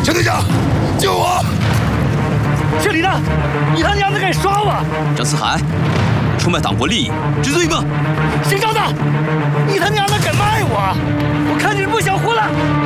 陈队长，救我！ 这里呢？你他娘的敢耍我！ 张思涵，出卖党国利益，知罪吗？ 姓张的，你他娘的敢卖我！我看你是不想活了！